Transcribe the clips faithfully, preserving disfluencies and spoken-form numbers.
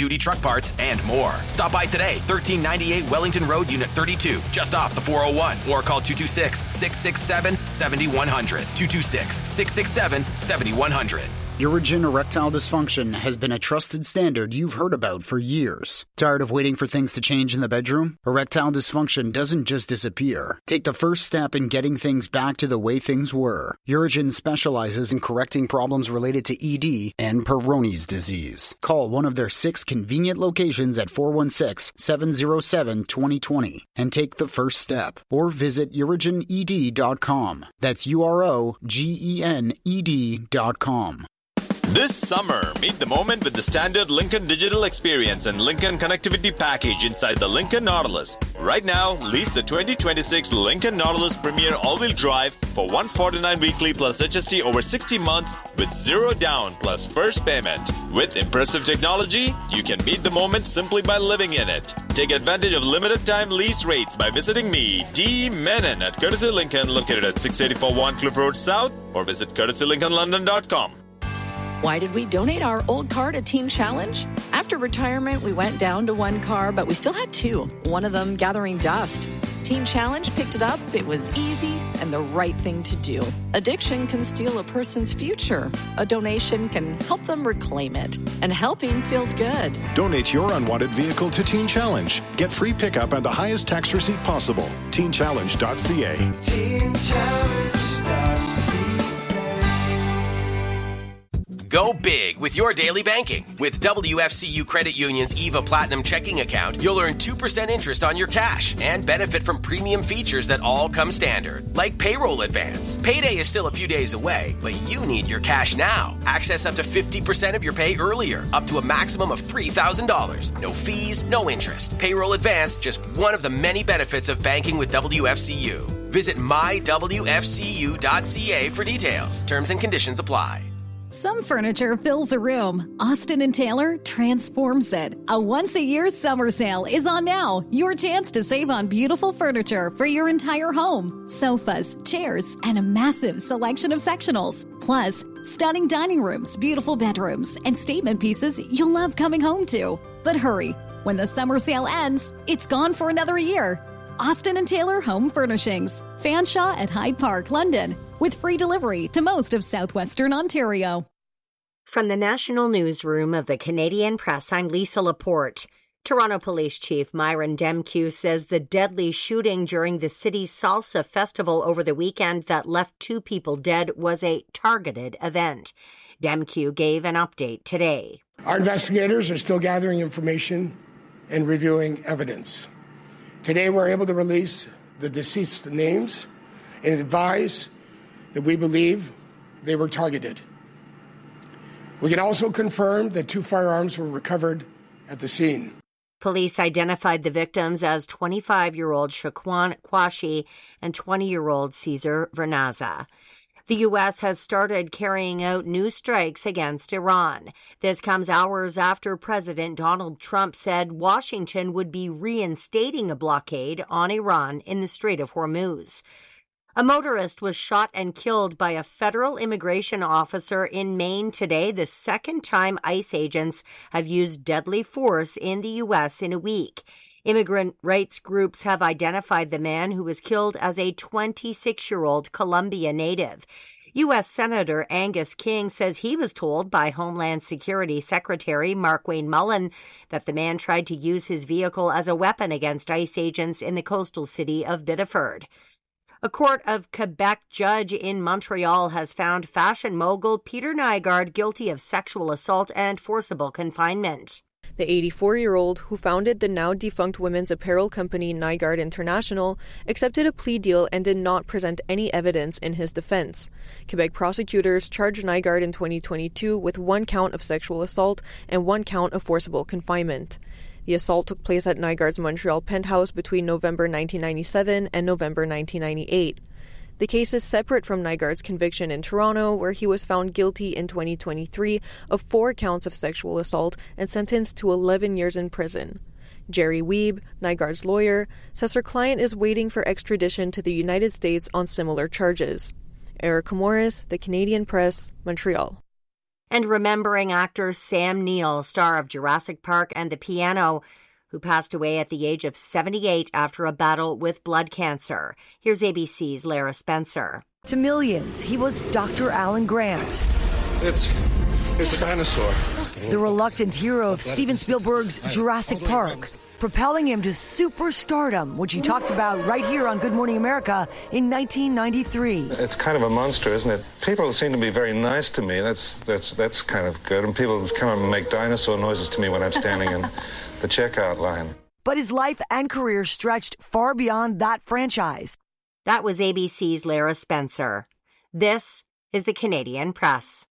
heavy-duty truck parts, and more. Stop by today, thirteen ninety-eight Wellington Road, Unit thirty-two, just off the four oh one, or call two two six, six six seven, seven one zero zero, two two six, six six seven, seven one zero zero. Urogyn erectile dysfunction has been a trusted standard you've heard about for years. Tired of waiting for things to change in the bedroom? Erectile dysfunction doesn't just disappear. Take the first step in getting things back to the way things were. Urogyn specializes in correcting problems related to E D and Peyronie's disease. Call one of their six convenient locations at four one six, seven oh seven, two oh two oh and take the first step. Or visit urogyn e d dot com. That's U R O G E N E D dot com. This summer, meet the moment with the standard Lincoln Digital Experience and Lincoln Connectivity Package inside the Lincoln Nautilus. Right now, lease the twenty twenty-six Lincoln Nautilus Premier All-Wheel Drive for one hundred forty-nine dollars weekly plus H S T over sixty months with zero down plus first payment. With impressive technology, you can meet the moment simply by living in it. Take advantage of limited-time lease rates by visiting me, D. Menon, at Courtesy Lincoln, located at six eighty-four Warncliffe Road South, or visit courtesy lincoln london dot com. Why did we donate our old car to Teen Challenge? After retirement, we went down to one car, but we still had two, one of them gathering dust. Teen Challenge picked it up, it was easy, and the right thing to do. Addiction can steal a person's future. A donation can help them reclaim it. And helping feels good. Donate your unwanted vehicle to Teen Challenge. Get free pickup and the highest tax receipt possible. teen challenge dot c a. teen challenge dot c a. Go big with your daily banking. With W F C U Credit Union's EVA Platinum checking account, you'll earn two percent interest on your cash and benefit from premium features that all come standard, like payroll advance. Payday is still a few days away, but you need your cash now. Access up to fifty percent of your pay earlier, up to a maximum of three thousand dollars. No fees, no interest. Payroll advance, just one of the many benefits of banking with W F C U. Visit my w f c u dot c a for details. Terms and conditions apply. Some furniture fills a room. Austin and Taylor transforms it. A once-a-year summer sale is on now. Your chance to save on beautiful furniture for your entire home. Sofas, chairs, and a massive selection of sectionals. Plus, stunning dining rooms, beautiful bedrooms, and statement pieces you'll love coming home to. But hurry, when the summer sale ends, it's gone for another year. Austin and Taylor Home Furnishings. Fanshawe at Hyde Park, London. With free delivery to most of southwestern Ontario. From the National Newsroom of the Canadian Press, I'm Lisa Laporte. Toronto Police Chief Myron Demkiw says the deadly shooting during the city's Salsa Festival over the weekend that left two people dead was a targeted event. Demkiw gave an update today. Our investigators are still gathering information and reviewing evidence. Today we're able to release the deceased names and advise that we believe they were targeted. We can also confirm that two firearms were recovered at the scene. Police identified the victims as twenty-five-year-old Shaquan Quashi and twenty-year-old Cesar Vernaza. The U S has started carrying out new strikes against Iran. This comes hours after President Donald Trump said Washington would be reinstating a blockade on Iran in the Strait of Hormuz. A motorist was shot and killed by a federal immigration officer in Maine today, the second time ICE agents have used deadly force in the U S in a week. Immigrant rights groups have identified the man who was killed as a twenty-six-year-old Colombia native. U S Senator Angus King says he was told by Homeland Security Secretary Markwayne Mullin that the man tried to use his vehicle as a weapon against ICE agents in the coastal city of Biddeford. A court of Quebec judge in Montreal has found fashion mogul Peter Nygard guilty of sexual assault and forcible confinement. The eighty-four-year-old, who founded the now-defunct women's apparel company Nygard International, accepted a plea deal and did not present any evidence in his defense. Quebec prosecutors charged Nygard in twenty twenty-two with one count of sexual assault and one count of forcible confinement. The assault took place at Nygard's Montreal penthouse between November nineteen ninety-seven and November nineteen ninety-eight. The case is separate from Nygard's conviction in Toronto, where he was found guilty in twenty twenty-three of four counts of sexual assault and sentenced to eleven years in prison. Jerry Wiebe, Nygard's lawyer, says her client is waiting for extradition to the United States on similar charges. Erica Morris, The Canadian Press, Montreal. And remembering actor Sam Neill, star of Jurassic Park and The Piano, who passed away at the age of seventy-eight after a battle with blood cancer. Here's A B C's Lara Spencer. To millions, he was Doctor Alan Grant. It's, it's a dinosaur. The reluctant hero of Steven Spielberg's Jurassic Park, propelling him to superstardom, which he talked about right here on Good Morning America in nineteen ninety-three. It's kind of a monster, isn't it? People seem to be very nice to me. That's that's that's kind of good. And people come and make dinosaur noises to me when I'm standing in the checkout line. But his life and career stretched far beyond that franchise. That was A B C's Lara Spencer. This is the Canadian Press.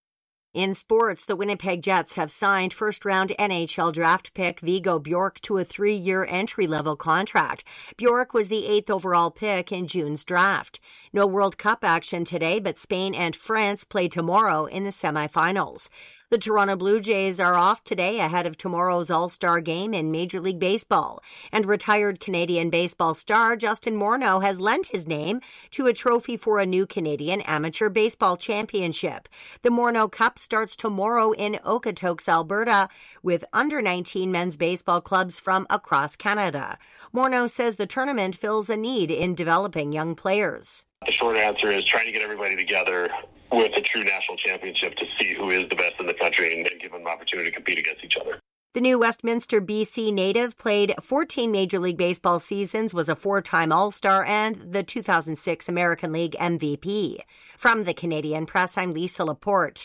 In sports, the Winnipeg Jets have signed first-round N H L draft pick Vigo Bjork to a three-year entry-level contract. Bjork was the eighth overall pick in June's draft. No World Cup action today, but Spain and France play tomorrow in the semifinals. The Toronto Blue Jays are off today ahead of tomorrow's All-Star game in Major League Baseball. And retired Canadian baseball star Justin Morneau has lent his name to a trophy for a new Canadian Amateur Baseball Championship. The Morneau Cup starts tomorrow in Okotoks, Alberta, with under nineteen men's baseball clubs from across Canada. Morneau says the tournament fills a need in developing young players. The short answer is trying to get everybody together with a true national championship to see who is the best in the country and, and give them an opportunity to compete against each other. The new Westminster, B C native played fourteen Major League Baseball seasons, was a four-time All-Star, and the two thousand six American League M V P. From the Canadian Press, I'm Lisa Laporte.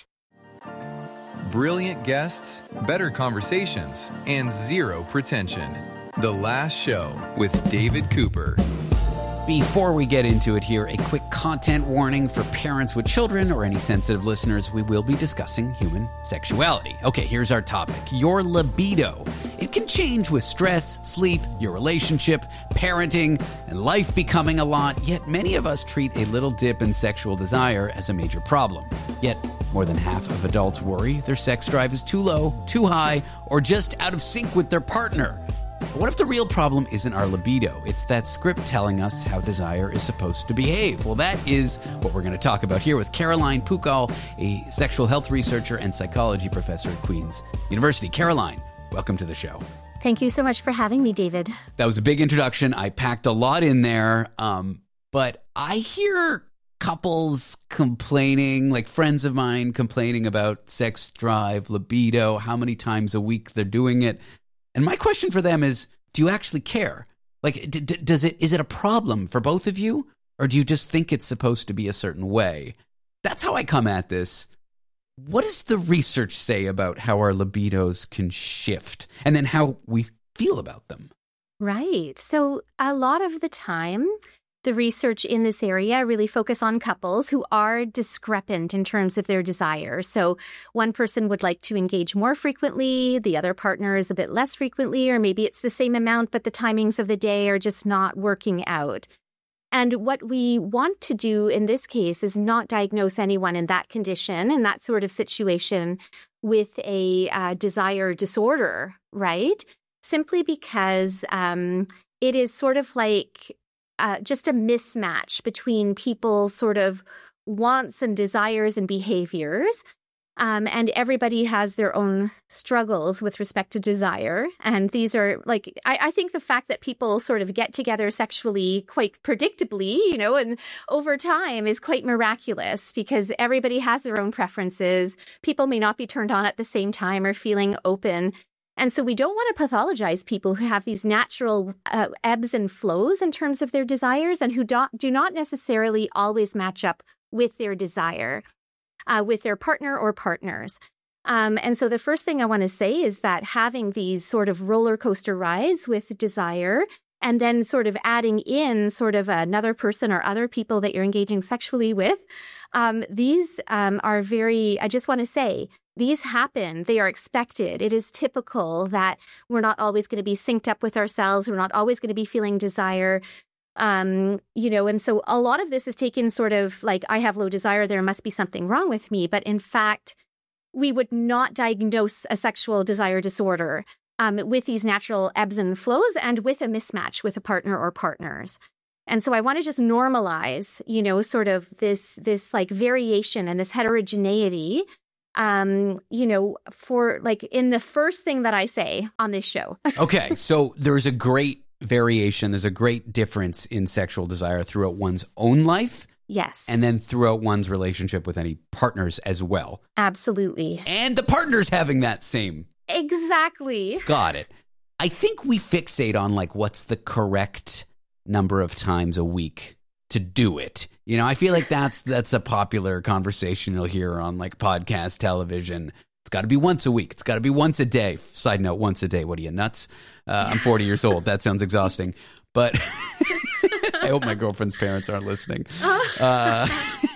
Brilliant guests, better conversations, and zero pretension. The Last Show with David Cooper. Before we get into it here, a quick content warning for parents with children or any sensitive listeners. We will be discussing human sexuality. Okay, here's our topic. Your libido. It can change with stress, sleep, your relationship, parenting, and life becoming a lot. Yet many of us treat a little dip in sexual desire as a major problem. Yet more than half of adults worry their sex drive is too low, too high, or just out of sync with their partner. But what if the real problem isn't our libido? It's that script telling us how desire is supposed to behave. Well, that is what we're going to talk about here with Caroline Pukal, a sexual health researcher and psychology professor at Queen's University. Caroline, welcome to the show. Thank you so much for having me, David. That was a big introduction. I packed a lot in there, um, but I hear couples complaining, like friends of mine complaining about sex drive, libido, how many times a week they're doing it. And my question for them is, do you actually care? Like, d- d- does it is it a problem for both of you? Or do you just think it's supposed to be a certain way? That's how I come at this. What does the research say about how our libidos can shift? And then how we feel about them? Right. So a lot of the time, the research in this area really focus on couples who are discrepant in terms of their desire. So one person would like to engage more frequently, the other partner is a bit less frequently, or maybe it's the same amount, but the timings of the day are just not working out. And what we want to do in this case is not diagnose anyone in that condition, in that sort of situation, with a uh, desire disorder, right? Simply because um, it is sort of like Uh, just a mismatch between people's sort of wants and desires and behaviors. Um, and everybody has their own struggles with respect to desire. And these are like, I, I think the fact that people sort of get together sexually quite predictably, you know, and over time is quite miraculous because everybody has their own preferences. People may not be turned on at the same time or feeling open. And so we don't want to pathologize people who have these natural uh, ebbs and flows in terms of their desires and who do, do not necessarily always match up with their desire, uh, with their partner or partners. Um, and so the first thing I want to say is that having these sort of roller coaster rides with desire and then sort of adding in sort of another person or other people that you're engaging sexually with, um, these um, are very, I just want to say, these happen. They are expected. It is typical that we're not always going to be synced up with ourselves. We're not always going to be feeling desire. Um, you know, and so a lot of this is taken sort of like, I have low desire, there must be something wrong with me. But in fact, we would not diagnose a sexual desire disorder um, with these natural ebbs and flows and with a mismatch with a partner or partners. And so I want to just normalize, you know, sort of this, this like variation and this heterogeneity Um, you know, for like in the first thing that I say on this show. Okay, so there's a great variation. There's a great difference in sexual desire throughout one's own life. Yes. And then throughout one's relationship with any partners as well. Absolutely. And the partners having that same. Exactly. Got it. I think we fixate on like what's the correct number of times a week to do it. You know, I feel like that's that's a popular conversation you'll hear on like podcast television. It's got to be once a week. It's got to be once a day. Side note, once a day. What are you, nuts? Uh, I'm forty years old. That sounds exhausting. But I hope my girlfriend's parents aren't listening. Uh,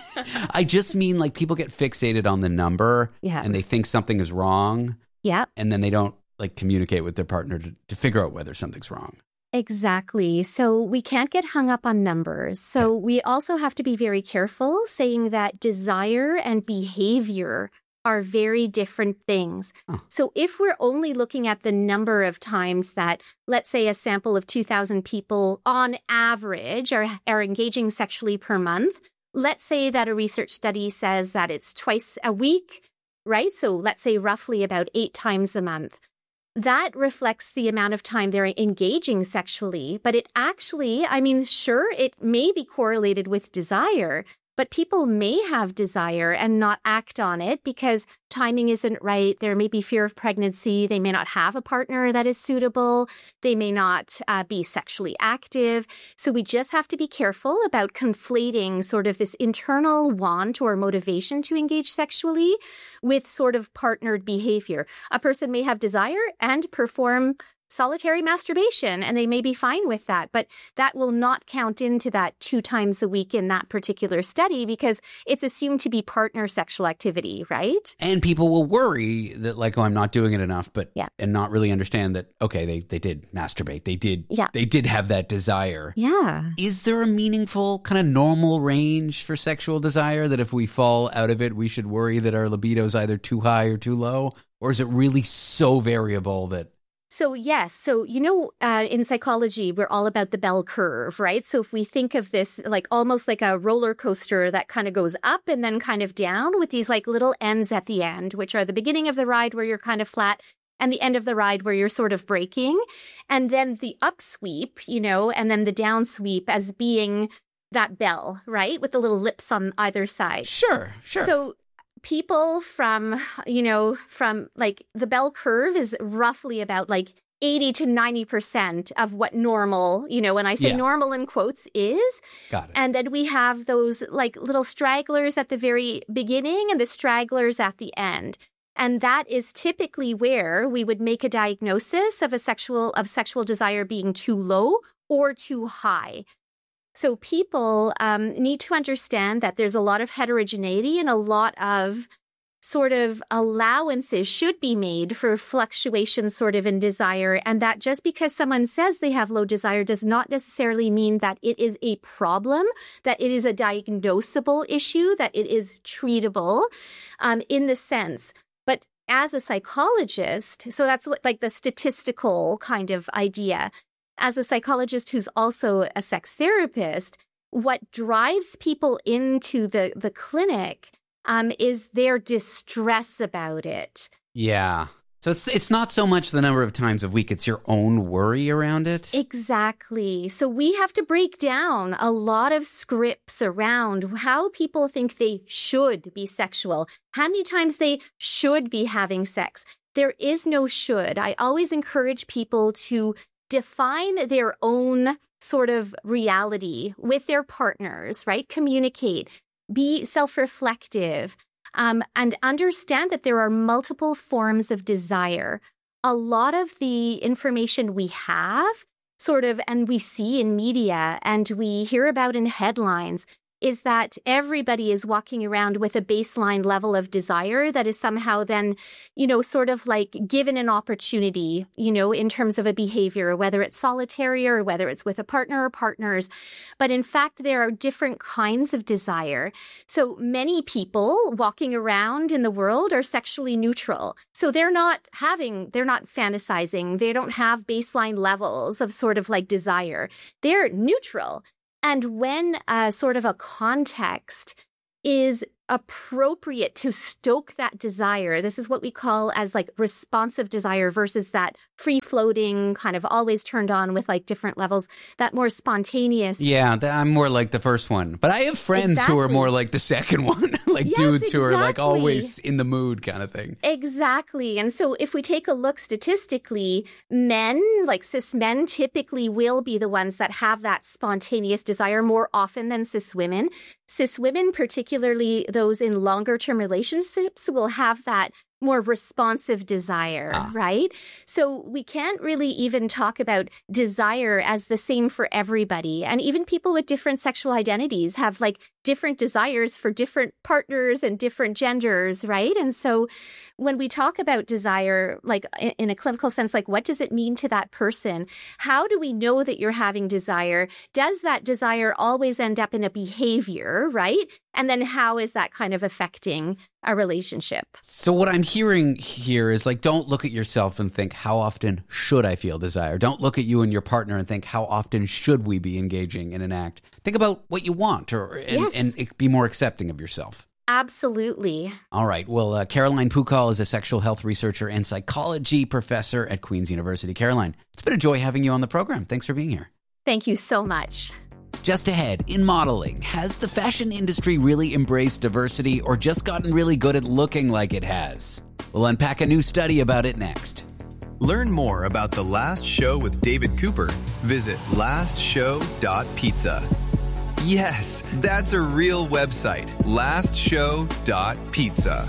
I just mean like people get fixated on the number yeah. and they think something is wrong. Yeah. And then they don't like communicate with their partner to, to figure out whether something's wrong. Exactly. So we can't get hung up on numbers. So okay. we also have to be very careful saying that desire and behavior are very different things. Oh. So if we're only looking at the number of times that, let's say, a sample of two thousand people on average are, are engaging sexually per month, let's say that a research study says that it's twice a week, right? So let's say roughly about eight times a month. That reflects the amount of time they're engaging sexually, but it actually, I mean, sure, it may be correlated with desire, but people may have desire and not act on it because timing isn't right. There may be fear of pregnancy. They may not have a partner that is suitable. They may not uh, be sexually active. So we just have to be careful about conflating sort of this internal want or motivation to engage sexually with sort of partnered behavior. A person may have desire and perform solitary masturbation, and they may be fine with that, but that will not count into that two times a week in that particular study because it's assumed to be partner sexual activity, right? And people will worry that like, oh, I'm not doing it enough, but yeah. and not really understand that, okay, they, they did masturbate. They did, yeah. they did have that desire. Yeah. Is there a meaningful kind of normal range for sexual desire that if we fall out of it, we should worry that our libido is either too high or too low? Or is it really so variable that So yes, so you know, uh, in psychology, we're all about the bell curve, right? So if we think of this like almost like a roller coaster that kind of goes up and then kind of down with these like little ends at the end, which are the beginning of the ride where you're kind of flat and the end of the ride where you're sort of braking, and then the up sweep, you know, and then the down sweep as being that bell, right? With the little lips on either side. Sure, sure. So people from, you know, from like the bell curve is roughly about like eighty to ninety percent of what normal, you know, when I say yeah. normal in quotes is. Got it. And then we have those like little stragglers at the very beginning and the stragglers at the end. And that is typically where we would make a diagnosis of a sexual of sexual desire being too low or too high. So people um, need to understand that there's a lot of heterogeneity and a lot of sort of allowances should be made for fluctuations sort of in desire, and that just because someone says they have low desire does not necessarily mean that it is a problem, that it is a diagnosable issue, that it is treatable um, in the sense. But as a psychologist, so that's what, like the statistical kind of idea. As a psychologist who's also a sex therapist, what drives people into the, the clinic um, is their distress about it. Yeah. So it's it's not so much the number of times a week, it's your own worry around it. Exactly. So we have to break down a lot of scripts around how people think they should be sexual, how many times they should be having sex. There is no should. I always encourage people to define their own sort of reality with their partners, right? Communicate, be self-reflective, um, and understand that there are multiple forms of desire. A lot of the information we have sort of, and we see in media and we hear about in headlines, is that everybody is walking around with a baseline level of desire that is somehow then, you know, sort of like given an opportunity, you know, in terms of a behavior, whether it's solitary or whether it's with a partner or partners. But in fact, there are different kinds of desire. So many people walking around in the world are sexually neutral. So they're not having, they're not fantasizing. They don't have baseline levels of sort of like desire. They're neutral. And when uh, sort of a context is appropriate to stoke that desire. This is what we call as like responsive desire versus that free-floating, kind of always turned on with like different levels, that more spontaneous. Yeah, th- I'm more like the first one. But I have friends Exactly. who are more like the second one, like Yes, dudes who are like exactly. always in the mood kind of thing. Exactly. And so if we take a look statistically, men, like cis men, typically will be the ones that have that spontaneous desire more often than cis women. Cis women, particularly those in longer term relationships, will have that more responsive desire, Ah. right? So we can't really even talk about desire as the same for everybody. And even people with different sexual identities have like different desires for different partners and different genders, right? And so when we talk about desire, like i- in a clinical sense, like what does it mean to that person? How do we know that you're having desire? Does that desire always end up in a behavior, right? And then how is that kind of affecting a relationship? So what I'm hearing here is like, don't look at yourself and think, how often should I feel desire? Don't look at you and your partner and think, how often should we be engaging in an act? Think about what you want, or and, Yes. and be more accepting of yourself. Absolutely. All right. Well, uh, Caroline Pukal is a sexual health researcher and psychology professor at Queen's University. Caroline, it's been a joy having you on the program. Thanks for being here. Thank you so much. Just ahead, in modeling, has the fashion industry really embraced diversity or just gotten really good at looking like it has? We'll unpack a new study about it next. Learn more about The Last Show with David Cooper. Visit last show dot pizza. Yes, that's a real website. last show dot pizza.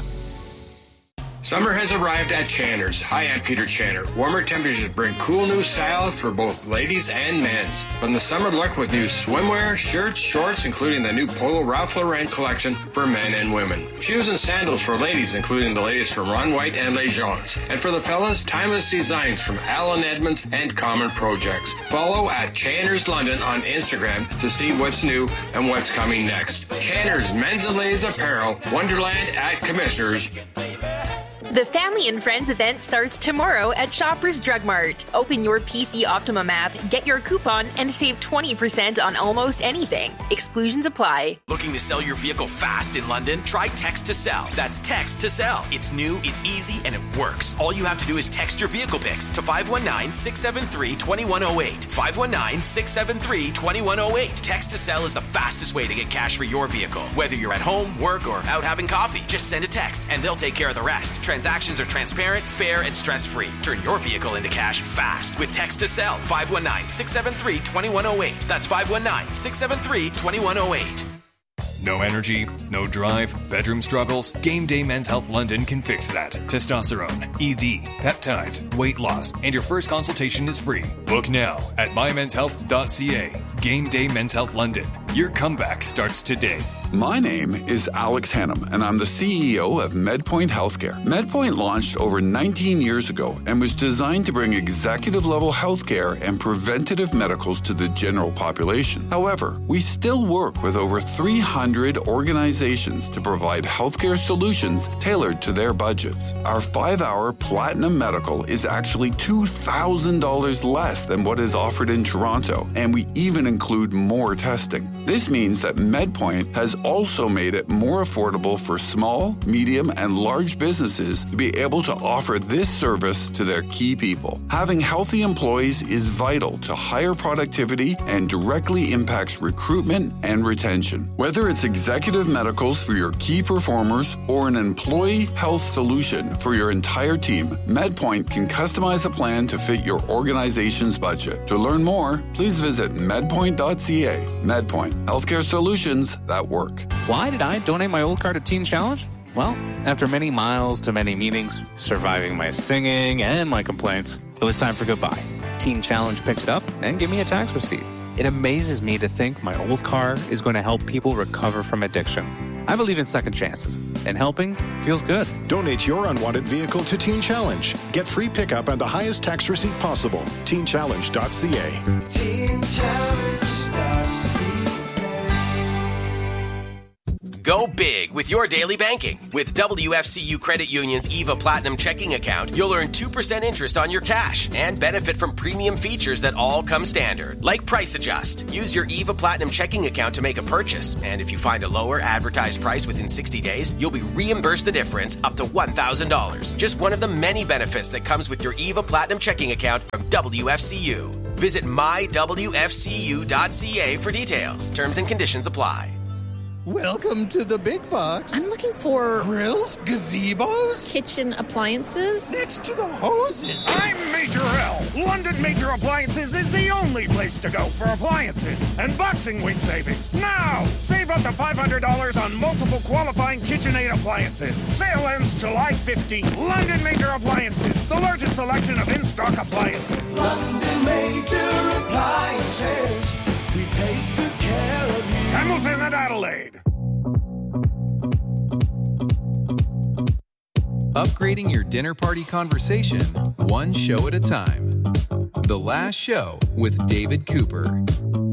Summer has arrived at Channer's. Hi, I'm Peter Channer. Warmer temperatures bring cool new styles for both ladies and men's. From the summer look with new swimwear, shirts, shorts, including the new Polo Ralph Lauren collection for men and women. Shoes and sandals for ladies, including the latest from Ron White and Les Jones. And for the fellas, timeless designs from Alan Edmonds and Common Projects. Follow at Channer's London on Instagram to see what's new and what's coming next. Channer's Men's and Ladies Apparel, Wonderland at Commissioners. The Family and Friends event starts tomorrow at Shoppers Drug Mart. Open your P C Optimum app, get your coupon, and save twenty percent on almost anything. Exclusions apply. Looking to sell your vehicle fast in London? Try Text to Sell. That's Text to Sell. It's new, it's easy, and it works. All you have to do is text your vehicle pics to five one nine, six seven three, two one zero eight. five one nine, six seven three, two one zero eight. Text to Sell is the fastest way to get cash for your vehicle. Whether you're at home, work, or out having coffee, just send a text and they'll take care of the rest. Transactions are transparent, fair, and stress-free. Turn your vehicle into cash fast with Text to Sell. five one nine, six seven three, two one zero eight. That's five one nine, six seven three, two one zero eight. No energy, no drive, bedroom struggles? Game Day Men's Health London can fix that. Testosterone, E D, peptides, weight loss, and your first consultation is free. Book now at my mens health dot c a. Game Day Men's Health London. Your comeback starts today. My name is Alex Hannum, and I'm the C E O of MedPoint Healthcare. MedPoint launched over nineteen years ago and was designed to bring executive-level healthcare and preventative medicals to the general population. However, we still work with over three hundred organizations to provide healthcare solutions tailored to their budgets. Our five-hour Platinum Medical is actually two thousand dollars less than what is offered in Toronto, and we even include more testing. This means that MedPoint has also made it more affordable for small, medium, and large businesses to be able to offer this service to their key people. Having healthy employees is vital to higher productivity and directly impacts recruitment and retention. Whether it's executive medicals for your key performers or an employee health solution for your entire team, MedPoint can customize a plan to fit your organization's budget. To learn more, please visit medpoint dot c a. MedPoint, healthcare solutions that work. Why did I donate my old car to Teen Challenge? Well, after many miles to many meetings, surviving my singing and my complaints, it was time for goodbye. Teen Challenge picked it up and gave me a tax receipt. It amazes me to think my old car is going to help people recover from addiction. I believe in second chances, and helping feels good. Donate your unwanted vehicle to Teen Challenge. Get free pickup and the highest tax receipt possible. teen challenge dot c a. teen challenge dot c a. Go big with your daily banking. With W F C U Credit Union's EVA Platinum checking account, you'll earn two percent interest on your cash and benefit from premium features that all come standard, like Price Adjust. Use your EVA Platinum checking account to make a purchase, and if you find a lower advertised price within sixty days, you'll be reimbursed the difference up to one thousand dollars. Just one of the many benefits that comes with your EVA Platinum checking account from W F C U. Visit my w f c u dot c a for details. Terms and conditions apply. Welcome to the big box. I'm looking for... Grills? Gazebos? Kitchen appliances? Next to the hoses. I'm Major L. London Major Appliances is the only place to go for appliances and boxing week savings. Now, save up to five hundred dollars on multiple qualifying KitchenAid appliances. Sale ends July fifteenth. London Major Appliances, the largest selection of in-stock appliances. London Major Appliances, we take good care of you. Hamilton and Adelaide. Upgrading your dinner party conversation, one show at a time. The Last Show with David Cooper.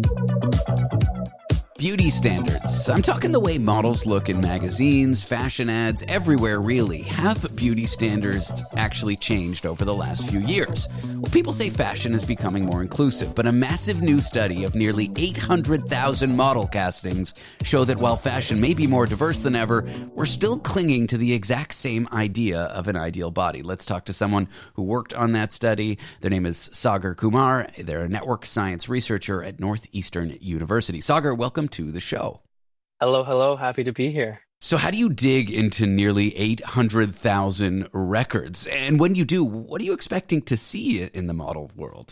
Beauty standards. I'm talking the way models look in magazines, fashion ads, everywhere really. Have beauty standards actually changed over the last few years? Well, people say fashion is becoming more inclusive, but a massive new study of nearly eight hundred thousand model castings show that while fashion may be more diverse than ever, we're still clinging to the exact same idea of an ideal body. Let's talk to someone who worked on that study. Their name is Sagar Kumar. They're a network science researcher at Northeastern University. Sagar, welcome to the show. Hello, hello. Happy to be here. So how do you dig into nearly eight hundred thousand records? And when you do, what are you expecting to see in the model world?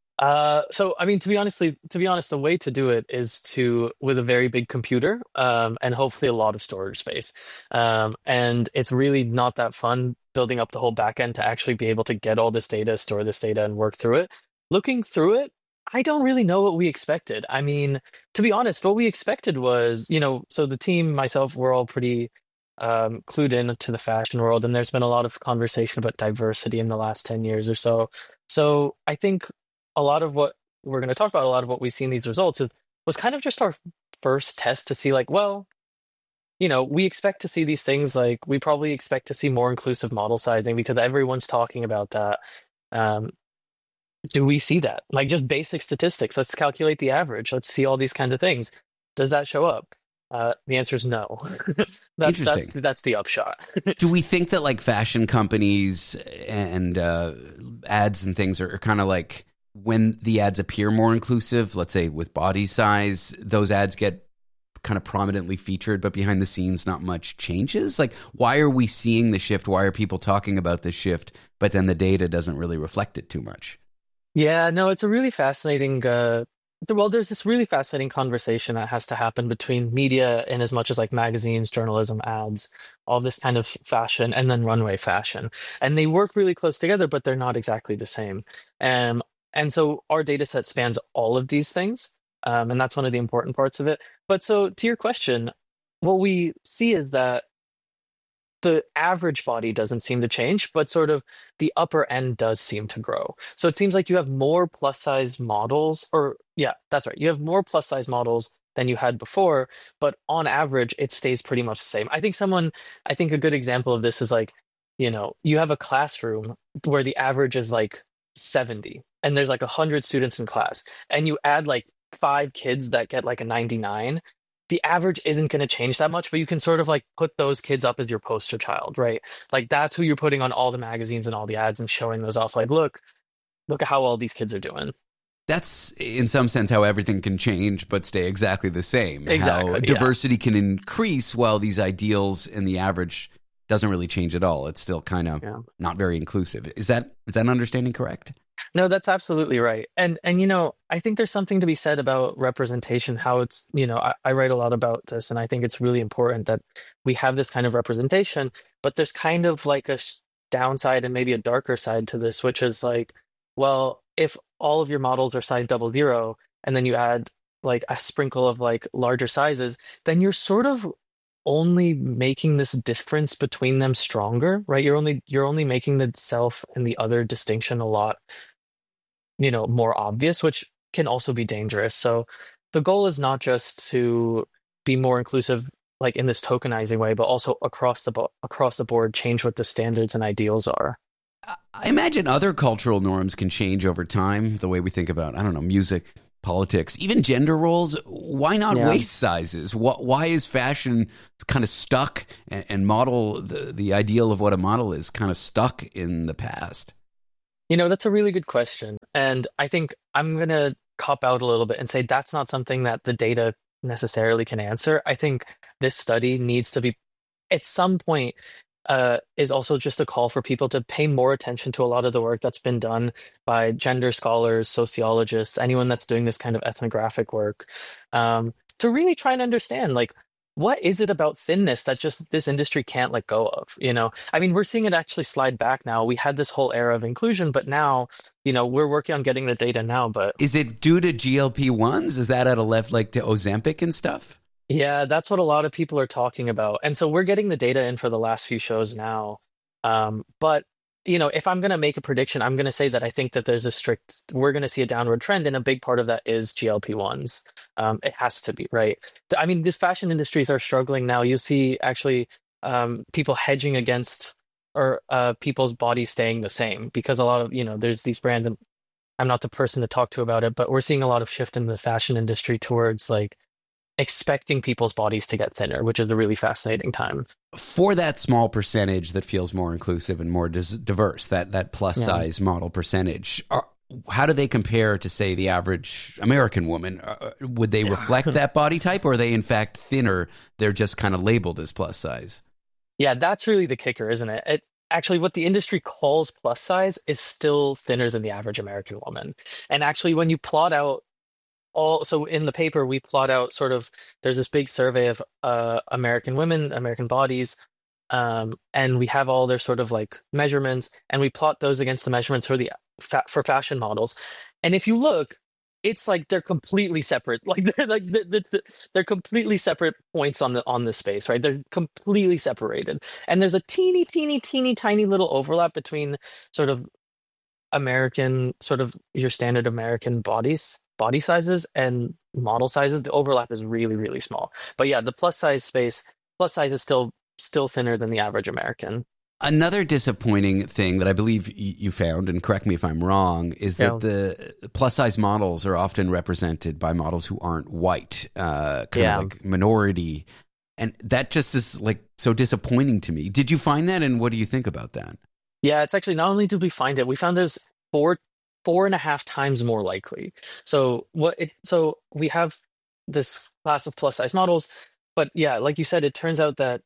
Uh, so, I mean, to be honestly, to be honest, the way to do it is to with a very big computer um, and hopefully a lot of storage space. Um, and it's really not that fun building up the whole backend to actually be able to get all this data, store this data, and work through it. Looking through it, I don't really know what we expected. I mean, to be honest, what we expected was, you know, so the team, myself, we're all pretty um, clued in to the fashion world, and there's been a lot of conversation about diversity in the last ten years or so. So I think a lot of what we're going to talk about, a lot of what we see in these results is, was kind of just our first test to see like, well, you know, we expect to see these things, like we probably expect to see more inclusive model sizing because everyone's talking about that. Um, Do we see that? Like just basic statistics. Let's calculate the average. Let's see all these kinds of things. Does that show up? Uh, the answer is no. that's, Interesting. That's, that's the upshot. Do we think that like fashion companies and uh, ads and things are, are kind of like when the ads appear more inclusive, let's say with body size, those ads get kind of prominently featured, but behind the scenes, not much changes? Like, why are we seeing the shift? Why are people talking about the shift, but then the data doesn't really reflect it too much? Yeah, no, it's a really fascinating, uh, well, there's this really fascinating conversation that has to happen between media in as much as like magazines, journalism, ads, all this kind of fashion, and then runway fashion. And they work really close together, but they're not exactly the same. Um, and so our data set spans all of these things. Um, and that's one of the important parts of it. But so to your question, what we see is that the average body doesn't seem to change, but sort of the upper end does seem to grow. So it seems like you have more plus size models, or yeah, that's right. You have more plus size models than you had before, but on average, it stays pretty much the same. I think someone, I think a good example of this is like, you know, you have a classroom where the average is like seventy and there's like one hundred students in class, and you add like five kids that get like a ninety-nine. The average isn't going to change that much, but you can sort of like put those kids up as your poster child, right? Like that's who you're putting on all the magazines and all the ads and showing those off. Like, look, look at how all these kids are doing. That's in some sense how everything can change but stay exactly the same. Exactly. How yeah. diversity can increase while these ideals in the average doesn't really change at all. It's still kind of yeah. not very inclusive. Is that is that understanding correct? No, that's absolutely right. And, and you know, I think there's something to be said about representation, how it's, you know, I, I write a lot about this, and I think it's really important that we have this kind of representation, but there's kind of like a sh- downside and maybe a darker side to this, which is like, well, if all of your models are size double zero, and then you add like a sprinkle of like larger sizes, then you're sort of only making this difference between them stronger, right? You're only, you're only making the self and the other distinction a lot, you know, more obvious, which can also be dangerous. So the goal is not just to be more inclusive like in this tokenizing way, but also across the bo- across the board change what the standards and ideals are. I imagine other cultural norms can change over time, the way we think about, I don't know, music, politics, even gender roles. Why not Yeah. waist sizes? Wh- Why is fashion kind of stuck and, and model, the, the ideal of what a model is kind of stuck in the past? You know, that's a really good question. And I think I'm going to cop out a little bit and say that's not something that the data necessarily can answer. I think this study needs to be, at some point, uh, is also just a call for people to pay more attention to a lot of the work that's been done by gender scholars, sociologists, anyone that's doing this kind of ethnographic work, um, to really try and understand, like, what is it about thinness that just this industry can't let go of? You know, I mean, we're seeing it actually slide back now. We had this whole era of inclusion, but now, you know, we're working on getting the data now. But Is it due to G L P ones? Is that at a left, like to Ozempic and stuff? yeah, that's what a lot of people are talking about. And so we're getting the data in for the last few shows now. Um, but, you know, if I'm going to make a prediction, I'm going to say that I think that there's a strict, we're going to see a downward trend. And a big part of that is G L P ones. Um, it has to be, right? I mean, these fashion industries are struggling now. You see actually um, people hedging against or uh, people's bodies staying the same because a lot of, you know, there's these brands, and I'm not the person to talk to about it, but we're seeing a lot of shift in the fashion industry towards like expecting people's bodies to get thinner, which is a really fascinating time. For that small percentage that feels more inclusive and more dis- diverse, that that plus Yeah. size model percentage, are, how do they compare to, say, the average American woman? Uh, would they reflect that body type, or are they in fact thinner? They're just kind of labeled as plus size. Yeah, that's really the kicker, isn't it? It actually, what the industry calls plus size is still thinner than the average American woman. And actually, when you plot out all, so in the paper, we plot out sort of, there's this big survey of uh, American women, American bodies, um, and we have all their sort of like measurements, and we plot those against the measurements for the fa- for fashion models. And if you look, it's like they're completely separate. Like they're like the, the, the, they're completely separate points on the on this space, right? They're completely separated, and there's a teeny, teeny, teeny, tiny little overlap between sort of American, sort of your standard American bodies, body sizes, and model sizes. The overlap is really, really small. But yeah, the plus size space, plus size is still still thinner than the average American. Another disappointing thing that I believe y- you found, and correct me if I'm wrong, is that Yeah. the plus-size models are often represented by models who aren't white, uh, kind Yeah. of like minority. And that just is like so disappointing to me. Did you find that, and what do you think about that? Yeah, it's actually, not only did we find it, we found there's four four and a half times more likely. So what it so we have this class of plus size models, but yeah, like you said, it turns out that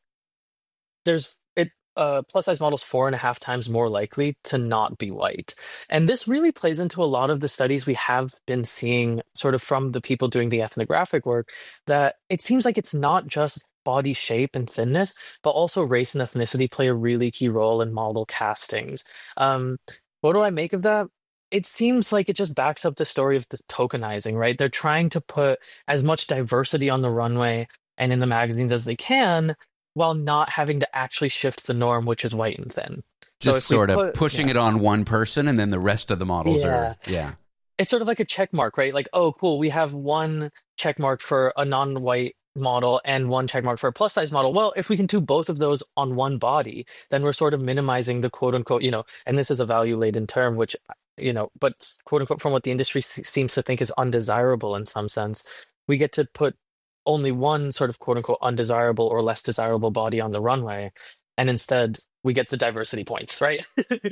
there's it uh plus size models four and a half times more likely to not be white. And this really plays into a lot of the studies we have been seeing sort of from the people doing the ethnographic work, that it seems like it's not just body shape and thinness, but also race and ethnicity play a really key role in model castings. Um, what do I make of that? It seems like it just backs up the story of the tokenizing, right? They're trying to put as much diversity on the runway and in the magazines as they can, while not having to actually shift the norm, which is white and thin. So Just if we sort of put- pushing yeah. it on one person, and then the rest of the models are, yeah. It's sort of like a check mark, right? Like, oh, cool, we have one check mark for a non-white model and one check mark for a plus size model. Well, if we can do both of those on one body, then we're sort of minimizing the quote unquote, you know, and this is a value laden term, which, you know, but quote unquote, from what the industry s- seems to think is undesirable in some sense, we get to put only one sort of quote unquote undesirable or less desirable body on the runway. And instead we get the diversity points, right?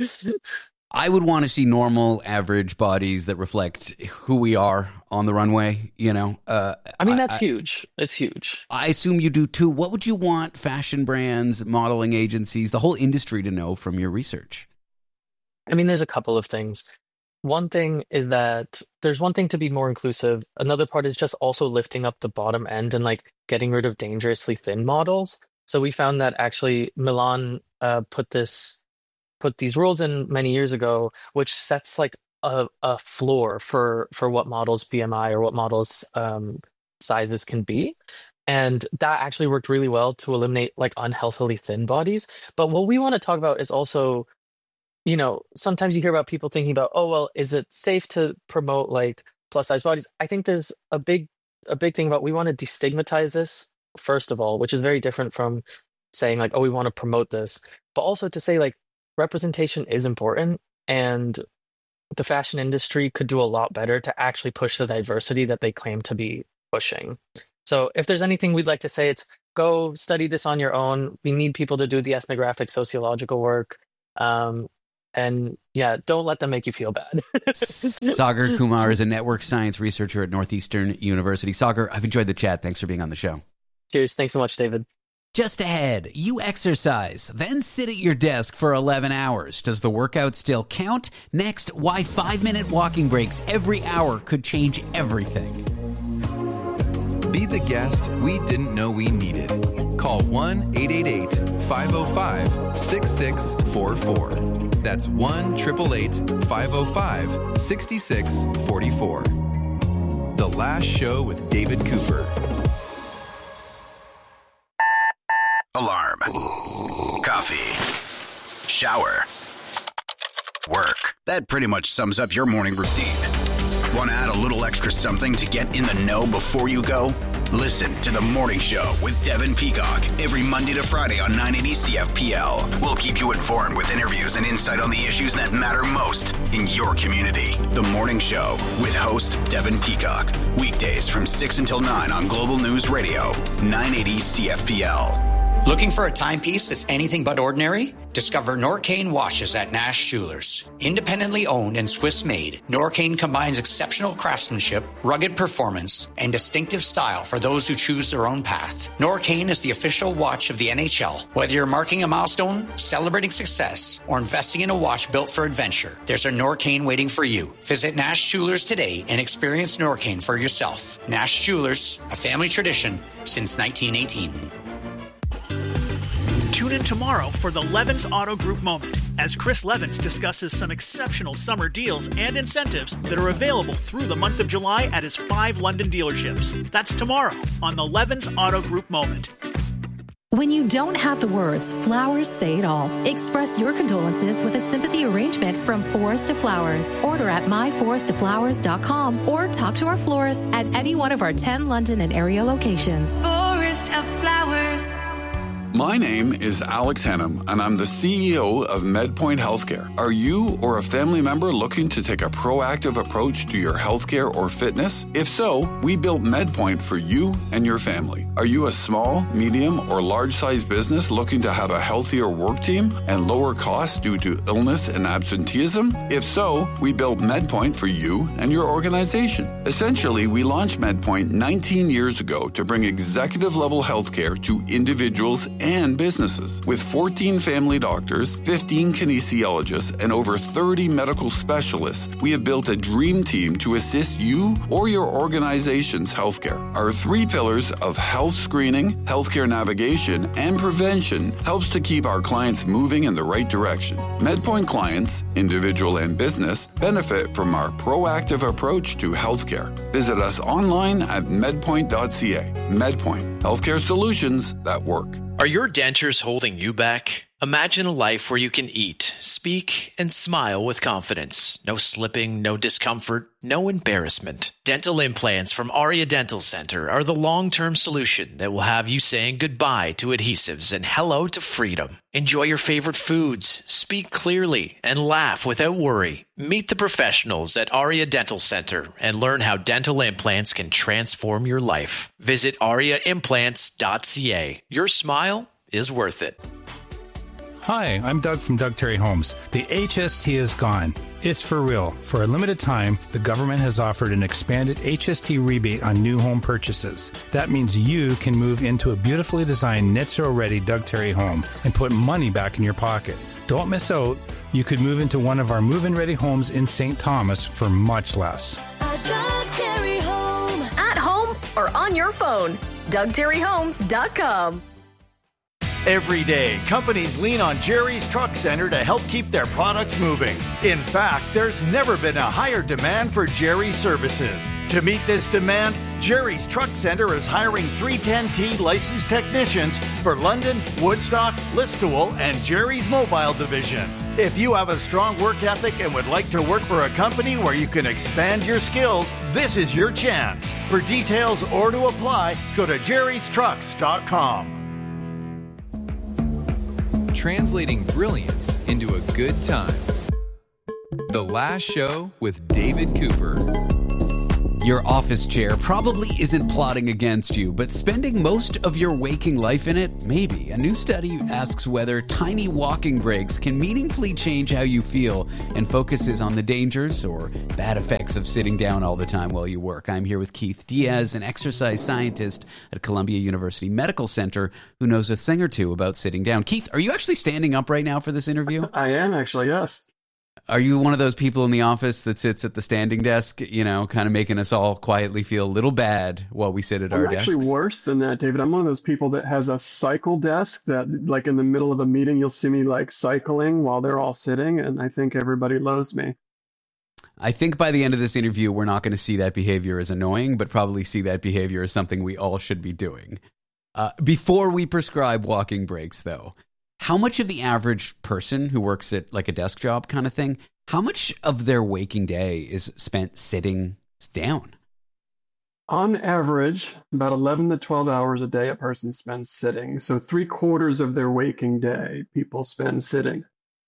I would want to see normal, average bodies that reflect who we are on the runway, you know? Uh, I mean, that's I, huge. It's huge. I assume you do too. What would you want fashion brands, modeling agencies, the whole industry to know from your research? I mean, there's a couple of things. One thing is that there's one thing to be more inclusive. Another part is just also lifting up the bottom end and like getting rid of dangerously thin models. So we found that actually Milan uh, put this put these rules in many years ago, which sets like a, a floor for for what models B M I or what models um, sizes can be. And that actually worked really well to eliminate like unhealthily thin bodies. But what we want to talk about is also, you know, sometimes you hear about people thinking about, oh, well, is it safe to promote like plus size bodies? I think there's a big a big thing about we want to destigmatize this first of all, which is very different from saying like, oh, we want to promote this, but also to say like representation is important, and the fashion industry could do a lot better to actually push the diversity that they claim to be pushing. So if there's anything we'd like to say, it's go study this on your own. We need people to do the ethnographic sociological work. Um, and yeah, don't let them make you feel bad. Sagar Kumar is a network science researcher at Northeastern University. Sagar, I've enjoyed the chat. Thanks for being on the show. Cheers. Thanks so much, David. Just ahead, you exercise, then sit at your desk for eleven hours. Does the workout still count? Next, why five-minute walking breaks every hour could change everything. Be the guest we didn't know we needed. Call one eight eight eight, five oh five, six six four four. That's one eight eight eight, five oh five, six six four four. The Last Show with David Cooper. Alarm. Coffee. Shower. Work. That pretty much sums up your morning routine. Want to add a little extra something to get in the know before you go? Listen to The Morning Show with Devin Peacock every Monday to Friday on nine eighty C F P L. We'll keep you informed with interviews and insight on the issues that matter most in your community. The Morning Show with host Devin Peacock. Weekdays from six until nine on Global News Radio, nine eighty C F P L. Looking for a timepiece that's anything but ordinary? Discover Norcane watches at Nash Jewelers. Independently owned and Swiss-made, Norcane combines exceptional craftsmanship, rugged performance, and distinctive style for those who choose their own path. Norcane is the official watch of the N H L. Whether you're marking a milestone, celebrating success, or investing in a watch built for adventure, there's a Norcane waiting for you. Visit Nash Jewelers today and experience Norcane for yourself. Nash Jewelers, a family tradition since nineteen eighteen. Tune in tomorrow for the Levins Auto Group Moment as Chris Levins discusses some exceptional summer deals and incentives that are available through the month of July at his five London dealerships. That's tomorrow on the Levins Auto Group Moment. When you don't have the words, flowers say it all. Express your condolences with a sympathy arrangement from Forest to Flowers. Order at my forest to flowers dot com or talk to our florist at any one of our ten London and area locations. Forest of Flowers. My name is Alex Hannum, and I'm the C E O of MedPoint Healthcare. Are you or a family member looking to take a proactive approach to your healthcare or fitness? If so, we built MedPoint for you and your family. Are you a small, medium, or large-sized business looking to have a healthier work team and lower costs due to illness and absenteeism? If so, we built MedPoint for you and your organization. Essentially, we launched MedPoint nineteen years ago to bring executive-level healthcare to individuals and businesses. With fourteen family doctors, fifteen kinesiologists, and over thirty medical specialists, we have built a dream team to assist you or your organization's healthcare. Our three pillars of health screening, healthcare navigation, and prevention helps to keep our clients moving in the right direction. MedPoint clients, individual and business, benefit from our proactive approach to healthcare. Visit us online at medpoint dot c a. MedPoint, healthcare solutions that work. Are your dentures holding you back? Imagine a life where you can eat, speak, and smile with confidence. No slipping, no discomfort, no embarrassment. Dental implants from Aria Dental Center are the long-term solution that will have you saying goodbye to adhesives and hello to freedom. Enjoy your favorite foods, speak clearly, and laugh without worry. Meet the professionals at Aria Dental Center and learn how dental implants can transform your life. Visit aria implants dot c a. Your smile is worth it. Hi, I'm Doug from Doug Terry Homes. The H S T is gone. It's for real. For a limited time, the government has offered an expanded H S T rebate on new home purchases. That means you can move into a beautifully designed net zero ready Doug Terry home and put money back in your pocket. Don't miss out. You could move into one of our move-in ready homes in Saint Thomas for much less. A Doug Terry home. At home or on your phone. Doug Terry Homes dot com. Every day, companies lean on Jerry's Truck Center to help keep their products moving. In fact, there's never been a higher demand for Jerry's services. To meet this demand, Jerry's Truck Center is hiring three ten T licensed technicians for London, Woodstock, Listowel, and Jerry's Mobile Division. If you have a strong work ethic and would like to work for a company where you can expand your skills, this is your chance. For details or to apply, go to jerry's trucks dot com. Translating brilliance into a good time. The Last Show with David Cooper. Your office chair probably isn't plotting against you, but spending most of your waking life in it, maybe. A new study asks whether tiny walking breaks can meaningfully change how you feel and focuses on the dangers or bad effects of sitting down all the time while you work. I'm here with Keith Diaz, an exercise scientist at Columbia University Medical Center who knows a thing or two about sitting down. Keith, are you actually standing up right now for this interview? I am actually, yes. Are you one of those people in the office that sits at the standing desk, you know, kind of making us all quietly feel a little bad while we sit at I'm our desks? I'm actually worse than that, David. I'm one of those people that has a cycle desk that, like, in the middle of a meeting, you'll see me, like, cycling while they're all sitting, and I think everybody loathes me. I think by the end of this interview, we're not going to see that behavior as annoying, but probably see that behavior as something we all should be doing. Uh, before we prescribe walking breaks, though, how much of the average person who works at like a desk job kind of thing, how much of their waking day is spent sitting down? On average, about eleven to twelve hours a day a person spends sitting. So three quarters of their waking day, people spend sitting.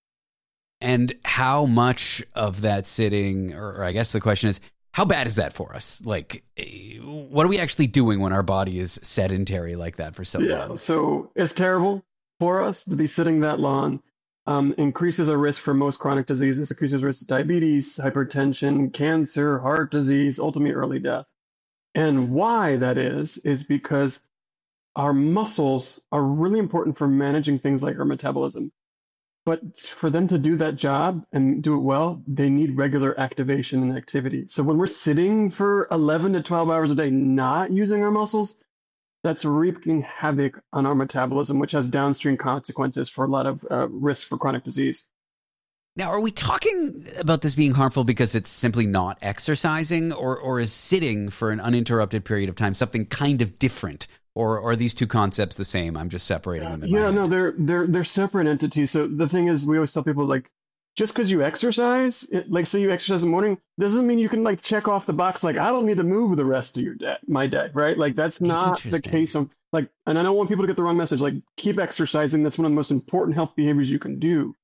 And how much of that sitting, or, or I guess the question is, how bad is that for us? Like, what are we actually doing when our body is sedentary like that for so yeah, long? So it's terrible for us to be sitting that long. Um, increases our risk for most chronic diseases, increases risk of diabetes, hypertension, cancer, heart disease, ultimately early death. And why that is, is because our muscles are really important for managing things like our metabolism. But for them to do that job and do it well, they need regular activation and activity. So when we're sitting for eleven to twelve hours a day not using our muscles, that's wreaking havoc on our metabolism, which has downstream consequences for a lot of uh, risk for chronic disease. Now, are we talking about this being harmful because it's simply not exercising, or or is sitting for an uninterrupted period of time something kind of different? Or, or are these two concepts the same? I'm just separating them. In yeah, my no, head. they're they're they're separate entities. So the thing is, we always tell people, like, just because you exercise, it, like say you exercise in the morning, doesn't mean you can like check off the box like I don't need to move the rest of your day, my day, right? Like that's not the case. Of like, and I don't want people to get the wrong message. Like, keep exercising. That's one of the most important health behaviors you can do.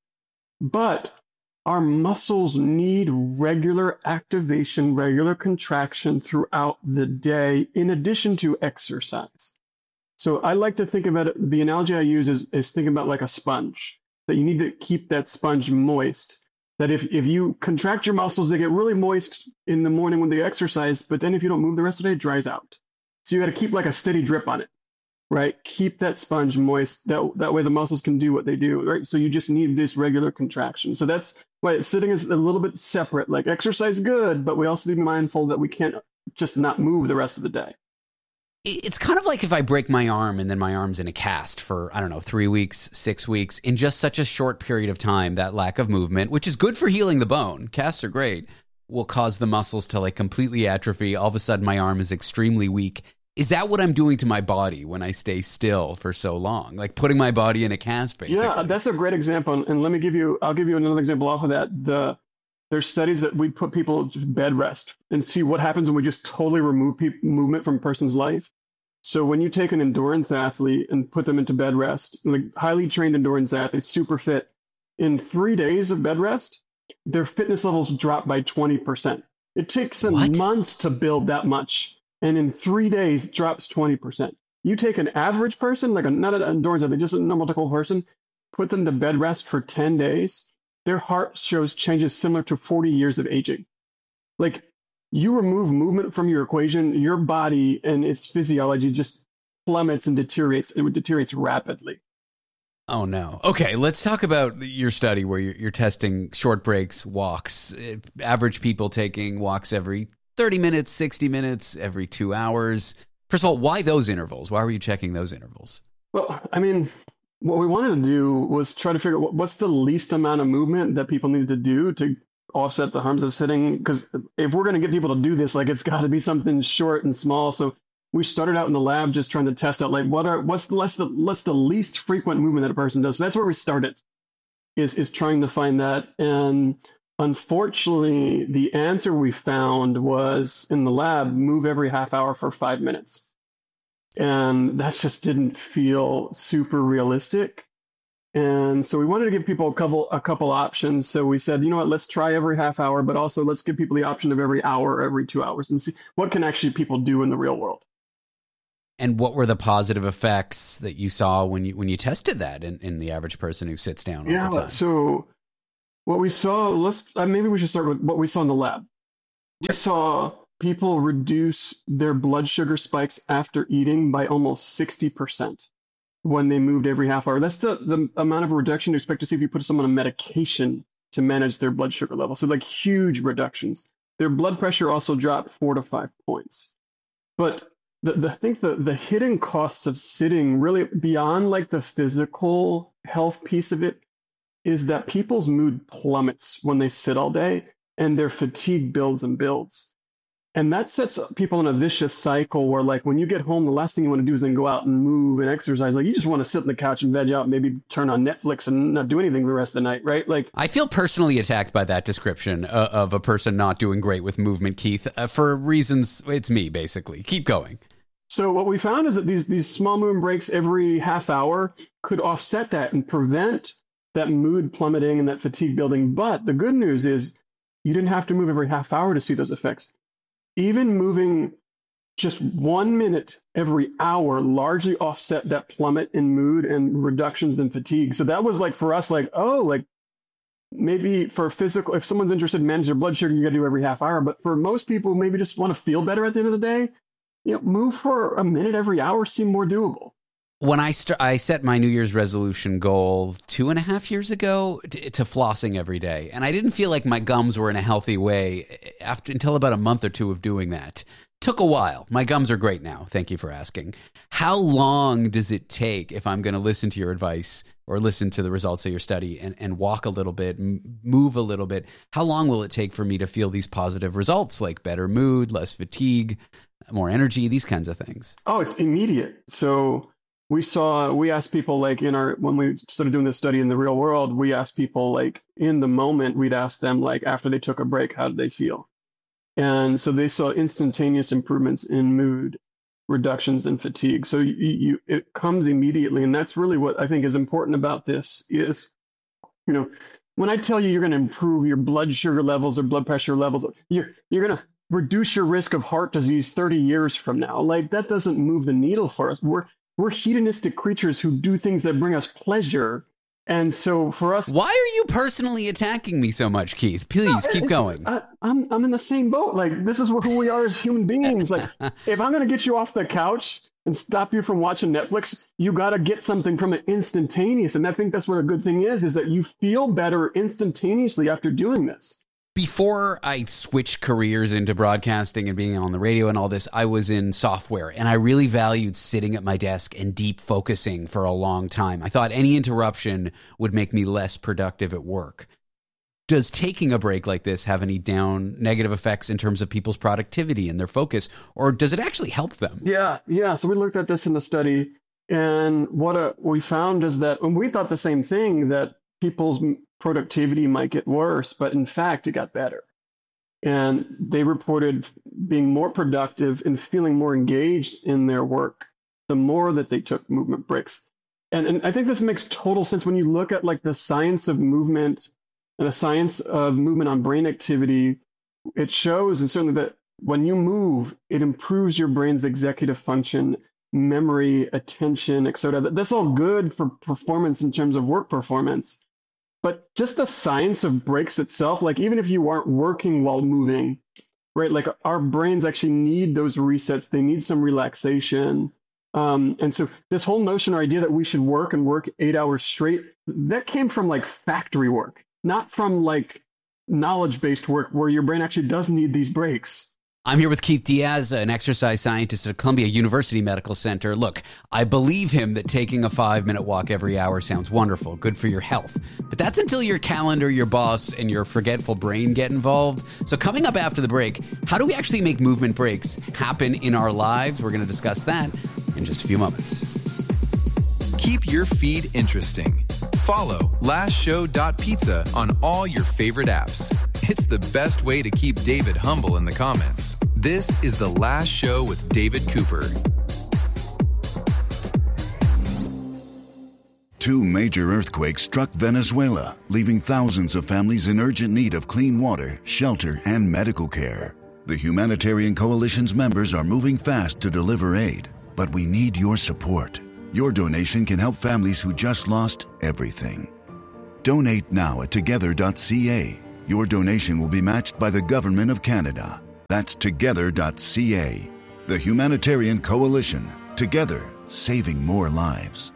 But our muscles need regular activation, regular contraction throughout the day, in addition to exercise. So I like to think about it. The analogy I use is, is thinking about like a sponge, that you need to keep that sponge moist. That if, if you contract your muscles, they get really moist in the morning when they exercise, but then if you don't move the rest of the day, it dries out. So you got to keep like a steady drip on it, right? Keep that sponge moist. That, that way the muscles can do what they do, right? So you just need this regular contraction. So that's why sitting is a little bit separate. Like exercise good, but we also need to be mindful that we can't just not move the rest of the day. It's kind of like if I break my arm and then my arm's in a cast for, I don't know, three weeks, six weeks, in just such a short period of time, that lack of movement, which is good for healing the bone, casts are great, will cause the muscles to like completely atrophy. All of a sudden my arm is extremely weak. Is that what I'm doing to my body when I stay still for so long? Like putting my body in a cast, basically? Yeah, that's a great example. And let me give you, I'll give you another example off of that. The There's studies that we put people to bed rest and see what happens when we just totally remove pe- movement from a person's life. So when you take an endurance athlete and put them into bed rest, like highly trained endurance athletes, super fit, in three days of bed rest, their fitness levels drop by twenty percent. It takes them what? months to build that much. And in three days, drops twenty percent. You take an average person, like a, not an endurance athlete, just a normal typical person, put them to bed rest for ten days, their heart shows changes similar to forty years of aging. Like, you remove movement from your equation, your body and its physiology just plummets and deteriorates. It deteriorates rapidly. Oh, no. Okay, let's talk about your study where you're, you're testing short breaks, walks, average people taking walks every thirty minutes, sixty minutes, every two hours. First of all, why those intervals? Why were you checking those intervals? Well, I mean, what we wanted to do was try to figure out what's the least amount of movement that people needed to do to offset the harms of sitting. Because if we're going to get people to do this, like it's got to be something short and small. So we started out in the lab just trying to test out like what are what's the less the what's the least frequent movement that a person does. So that's where we started. is is trying to find that. And unfortunately, the answer we found was in the lab, move every half hour for five minutes. And that just didn't feel super realistic. And so we wanted to give people a couple a couple options. So we said, you know what, let's try every half hour, but also let's give people the option of every hour or every two hours and see what can actually people do in the real world. And what were the positive effects that you saw when you when you tested that in, in the average person who sits down all yeah, the time? So what we saw, let's uh, maybe we should start with what we saw in the lab. We saw people reduce their blood sugar spikes after eating by almost sixty percent. When they moved every half hour. That's the, the amount of reduction you expect to see if you put someone on medication to manage their blood sugar level. So like huge reductions. Their blood pressure also dropped four to five points. But the, the I think the, the hidden costs of sitting really beyond like the physical health piece of it is that people's mood plummets when they sit all day and their fatigue builds and builds. And that sets people in a vicious cycle where, like, when you get home, the last thing you want to do is then go out and move and exercise. Like, you just want to sit on the couch and veg out, maybe turn on Netflix and not do anything the rest of the night, right? Like, I feel personally attacked by that description uh, of a person not doing great with movement, Keith, uh, for reasons, it's me, basically. Keep going. So what we found is that these, these small movement breaks every half hour could offset that and prevent that mood plummeting and that fatigue building. But the good news is you didn't have to move every half hour to see those effects. Even moving just one minute every hour largely offset that plummet in mood and reductions in fatigue. So that was like for us, like, oh, like maybe for physical, if someone's interested in managing their blood sugar, you got to do every half hour. But for most people who maybe just want to feel better at the end of the day, you know, move for a minute every hour seemed more doable. When I st- I set my New Year's resolution goal two and a half years ago to, to flossing every day, and I didn't feel like my gums were in a healthy way after until about a month or two of doing that. Took a while. My gums are great now. Thank you for asking. How long does it take if I'm going to listen to your advice or listen to the results of your study and, and walk a little bit, m- move a little bit? How long will it take for me to feel these positive results like better mood, less fatigue, more energy, these kinds of things? Oh, it's immediate. So we saw, we asked people like in our, when we started doing this study in the real world, we asked people like in the moment, we'd ask them like after they took a break, how did they feel? And so they saw instantaneous improvements in mood, reductions in fatigue. So you, you it comes immediately. And that's really what I think is important about this is, you know, when I tell you you're going to improve your blood sugar levels or blood pressure levels, you're, you're going to reduce your risk of heart disease thirty years from now. Like that doesn't move the needle for us. We're, We're hedonistic creatures who do things that bring us pleasure. And so for us... Why are you personally attacking me so much, Keith? Please, no, keep it, going. I, I'm I'm in the same boat. Like, this is who we are as human beings. Like, if I'm going to get you off the couch and stop you from watching Netflix, you got to get something from it instantaneous. And I think that's what a good thing is, is that you feel better instantaneously after doing this. Before I switched careers into broadcasting and being on the radio and all this, I was in software, and I really valued sitting at my desk and deep focusing for a long time. I thought any interruption would make me less productive at work. Does taking a break like this have any down negative effects in terms of people's productivity and their focus, or does it actually help them? Yeah, yeah. So we looked at this in the study, and what a, we found is that, and we thought the same thing, that people's productivity might get worse, but in fact, it got better. And they reported being more productive and feeling more engaged in their work the more that they took movement breaks. And, and I think this makes total sense when you look at like the science of movement and the science of movement on brain activity. It shows, and certainly that when you move, it improves your brain's executive function, memory, attention, et cetera. That's all good for performance in terms of work performance. But just the science of breaks itself, like even if you aren't working while moving, right? Like our brains actually need those resets. They need some relaxation. Um, and so this whole notion or idea that we should work and work eight hours straight, that came from like factory work, not from like knowledge-based work where your brain actually does need these breaks. I'm here with Keith Diaz, an exercise scientist at Columbia University Medical Center. Look, I believe him that taking a five-minute walk every hour sounds wonderful, good for your health. But that's until your calendar, your boss, and your forgetful brain get involved. So coming up after the break, how do we actually make movement breaks happen in our lives? We're going to discuss that in just a few moments. Keep your feed interesting. follow last show dot pizza on all your favorite apps. It's the best way to keep David humble in the comments. This is The Last Show with David Cooper. Two major earthquakes struck Venezuela, leaving thousands of families in urgent need of clean water, shelter, and medical care. The Humanitarian Coalition's members are moving fast to deliver aid, but we need your support. Your donation can help families who just lost everything. Donate now at together dot c a. Your donation will be matched by the Government of Canada. That's together dot c a. The Humanitarian Coalition. Together, saving more lives.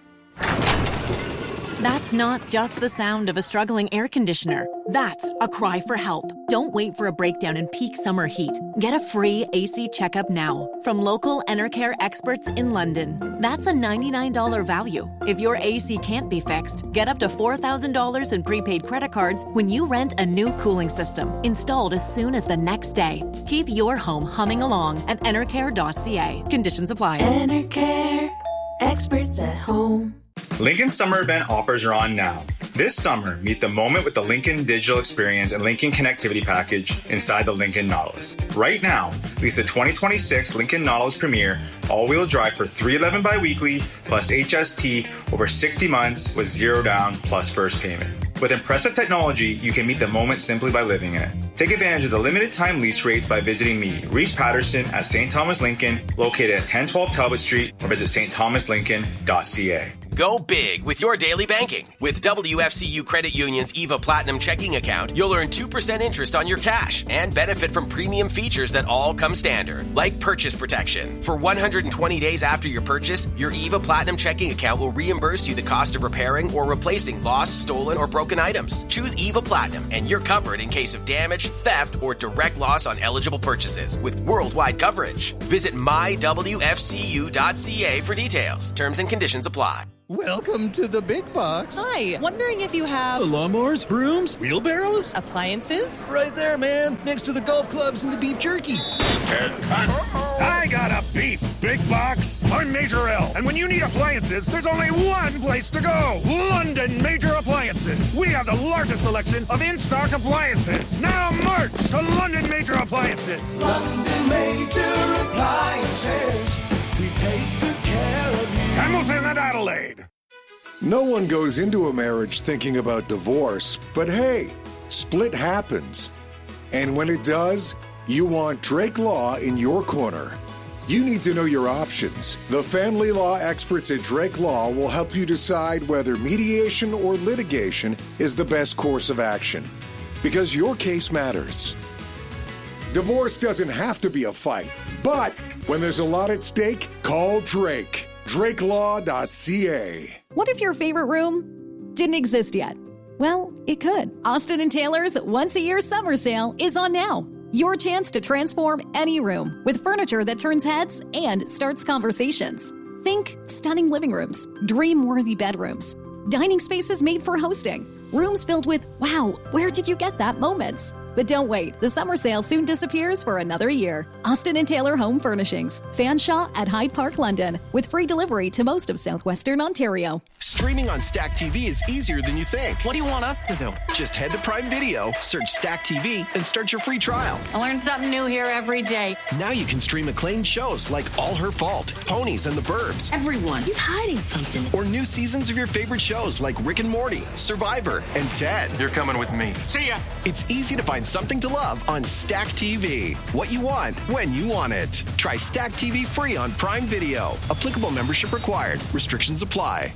That's not just the sound of a struggling air conditioner. That's a cry for help. Don't wait for a breakdown in peak summer heat. Get a free A C checkup now from local Enercare experts in London. That's a ninety-nine dollars value. If your A C can't be fixed, get up to four thousand dollars in prepaid credit cards when you rent a new cooling system, installed as soon as the next day. Keep your home humming along at enercare dot c a. Conditions apply. Enercare, experts at home. Lincoln Summer Event offers are on now. This summer, meet the moment with the Lincoln Digital Experience and Lincoln Connectivity Package inside the Lincoln Nautilus. Right now, lease the twenty twenty-six Lincoln Nautilus Premier all-wheel drive for three hundred eleven dollars biweekly plus H S T over sixty months with zero down plus first payment. With impressive technology, you can meet the moment simply by living in it. Take advantage of the limited time lease rates by visiting me, Reese Patterson, at Saint Thomas Lincoln, located at ten twelve Talbot Street, or visit st thomas lincoln dot c a. Go big with your daily banking. With W F C U Credit Union's EVA Platinum checking account, you'll earn two percent interest on your cash and benefit from premium features that all come standard, like purchase protection. For one hundred twenty days after your purchase, your EVA Platinum checking account will reimburse you the cost of repairing or replacing lost, stolen, or broken items. Choose EVA Platinum and you're covered in case of damage, theft, or direct loss on eligible purchases with worldwide coverage. Visit my w f c u dot c a for details. Terms and conditions apply. Welcome to the big box. Hi, wondering if you have... lawnmowers, brooms, wheelbarrows? Appliances? Right there, man, next to the golf clubs and the beef jerky. I got a beef, big box. I'm Major L, and when you need appliances, there's only one place to go. London Major Appliances. We have the largest selection of in-stock appliances. Now march to London Major Appliances. London Major Appliances. We take good care of you. Hamilton and Adelaide. No one goes into a marriage thinking about divorce, but hey, split happens. And when it does, you want Drake Law in your corner. You need to know your options. The family law experts at Drake Law will help you decide whether mediation or litigation is the best course of action, because your case matters. Divorce doesn't have to be a fight, but when there's a lot at stake, call Drake. drake law dot c a. What if your favorite room didn't exist yet? Well, it could. Austin and Taylor's once-a-year summer sale is on now. Your chance to transform any room with furniture that turns heads and starts conversations. Think stunning living rooms, dream-worthy bedrooms, dining spaces made for hosting, rooms filled with, wow, where did you get that moments? But don't wait, the summer sale soon disappears for another year. Austin and Taylor Home Furnishings, Fanshawe at Hyde Park, London, with free delivery to most of southwestern Ontario. Streaming on Stack T V is easier than you think. What do you want us to do? Just head to Prime Video, search Stack T V, and start your free trial. I learn something new here every day. Now you can stream acclaimed shows like All Her Fault, Ponies and the Burbs. Everyone, he's hiding something. Or new seasons of your favorite shows like Rick and Morty, Survivor, and Ted. You're coming with me. See ya! It's easy to find something to love on Stack T V. What you want, when you want it. Try Stack T V free on Prime Video. Applicable membership required. Restrictions apply.